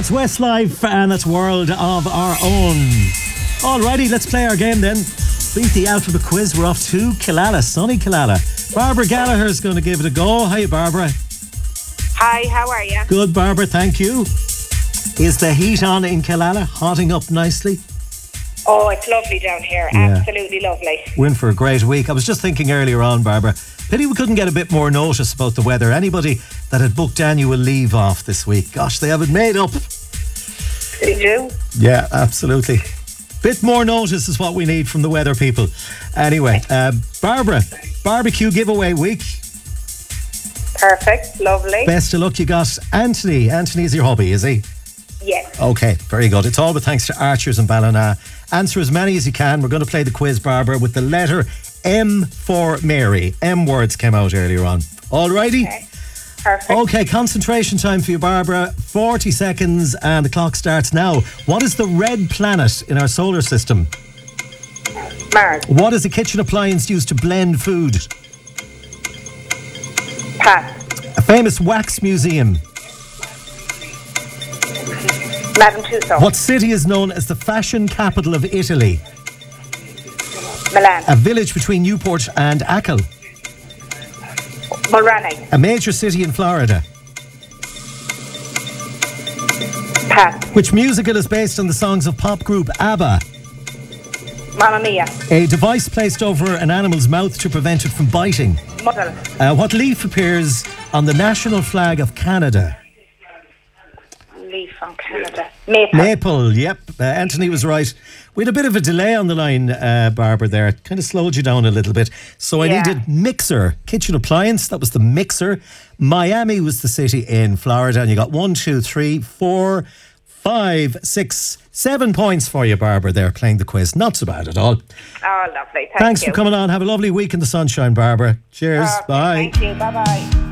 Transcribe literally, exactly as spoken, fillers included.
That's Westlife and that's World of Our Own. Alrighty, let's play our game then. Beat the alphabet quiz. We're off to Killala, sunny Killala. Barbara Gallagher's going to give it a go. Hi, Barbara. Hi, how are you? Good, Barbara, thank you. Is the heat on in Killala? Hotting up nicely? Oh, it's lovely down here. Yeah. Absolutely lovely. We're in for a great week. I was just thinking earlier on, Barbara, pity we couldn't get a bit more notice about the weather. Anybody that had booked annual leave off this week, gosh, they have it made up. They do? Yeah, absolutely. Bit more notice is what we need from the weather people. Anyway, uh, Barbara, barbecue giveaway week. Perfect, lovely. Best of luck. You got Anthony. Anthony's your hubby, is he? Yes. Okay, very good. It's all with thanks to Archers in Ballina. Answer as many as you can. We're going to play the quiz, Barbara, with the letter M for Mary. M words came out earlier on. Alrighty? Okay. Perfect. Okay, concentration time for you, Barbara. forty seconds and the clock starts now. What is the red planet in our solar system? Mars. What is a kitchen appliance used to blend food? Pass. A famous wax museum. Madame Tussauds. What city is known as the fashion capital of Italy? Milan. A village between Newport and Achill. Mulranning. A major city in Florida. Pass. Which musical is based on the songs of pop group ABBA? Mamma Mia. A device placed over an animal's mouth to prevent it from biting. Muzzle. Uh, what leaf appears on the national flag of Canada? Leaf from Canada. Maple. Maple, yep. Uh, Anthony was right. We had a bit of a delay on the line, uh, Barbara, there. It kind of slowed you down a little bit. So I Yeah. needed mixer, kitchen appliance. That was the mixer. Miami was the city in Florida. And you got one, two, three, four, five, six, seven points for you, Barbara, there, playing the quiz. Not so bad at all. Oh, lovely. Thank Thanks you. for coming on. Have a lovely week in the sunshine, Barbara. Cheers. Okay, Bye. Thank you. Bye-bye.